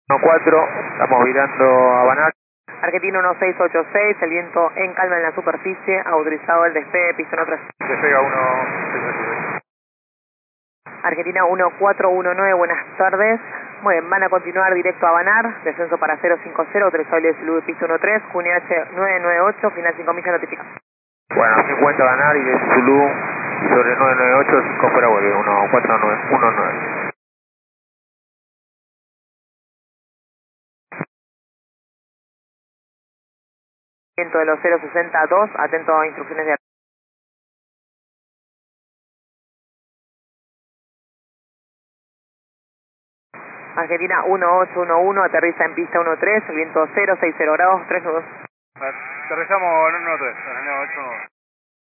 4, estamos virando a Banar. Argentina 1686, el viento en calma en la superficie, autorizado el despegue, pistón 3. Despega 1686. Argentina 1419, buenas tardes. Muy bien, van a continuar directo a Banar, descenso para 050, autorizado el SLU pistón 3, QNH 998, final 5 millas notifica. Bueno, 50 Banar y de Zulu sobre 998, 5 fuera vuelve, 1419. Viento de los 062, atento a instrucciones de Argentina 1811, aterriza en pista 13, el viento 060 grados, 3 nudos. Aterrizamos en 13, en el 8.